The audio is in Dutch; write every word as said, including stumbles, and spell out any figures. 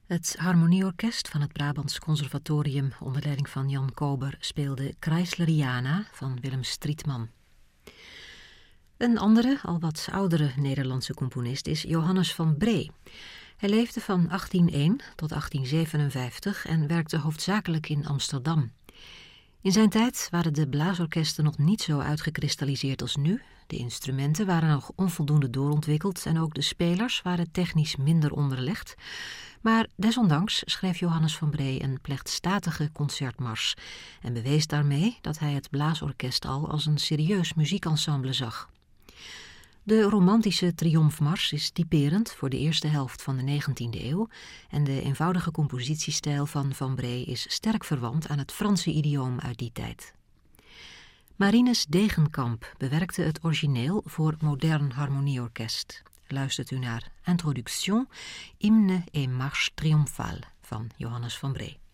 Het harmonieorkest van het Brabants Conservatorium onder leiding van Jan Kober speelde Kreisleriana van Willem Strietman. Een andere, al wat oudere Nederlandse componist is Johannes van Bree. Hij leefde van achttien één tot achttien zevenenvijftig en werkte hoofdzakelijk in Amsterdam. In zijn tijd waren de blaasorkesten nog niet zo uitgekristalliseerd als nu. De instrumenten waren nog onvoldoende doorontwikkeld en ook de spelers waren technisch minder onderlegd. Maar desondanks schreef Johannes van Bree een plechtstatige concertmars en bewees daarmee dat hij het blaasorkest al als een serieus muziekensemble zag. De romantische triomfmars is typerend voor de eerste helft van de negentiende eeuw en de eenvoudige compositiestijl van Van Bree is sterk verwant aan het Franse idioom uit die tijd. Marinus Degenkamp bewerkte het origineel voor modern harmonieorkest. Luistert u naar Introduction, Hymne et Marche Triomphale van Johannes van Bree.